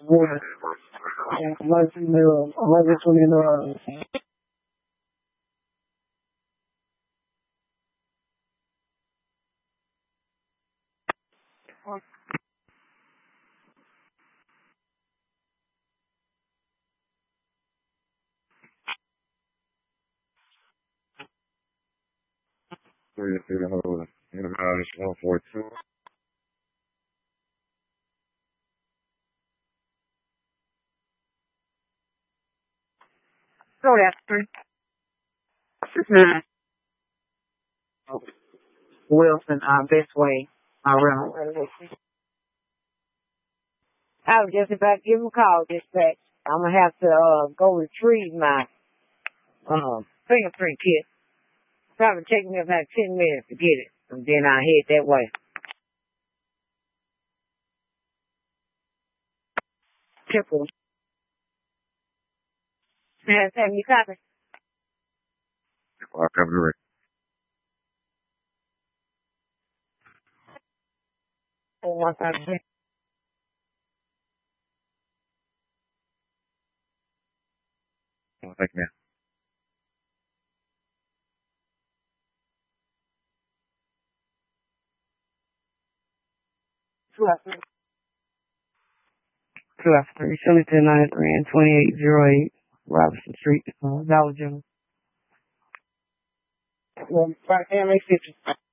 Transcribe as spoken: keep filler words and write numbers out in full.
Where? eleven twenty-nine. Three to three to hold. Antibiotics one four two. Go there, three. Wilson, uh, Best Way, my rental. I was just about to give him a call, dispatch. I'm gonna have to, uh, go retrieve my, um, fingerprint kit. Probably take me about ten minutes to get it, and then I'll head that way. Triple. Have you copy? I'll cover the rest. Oh, one five six. Oh, thank you, man. Two after three. Two after three. Shillington ninety-three and twenty-eight oh eight. Robinson Street, uh, Dollar General. Well, right there, make fifty.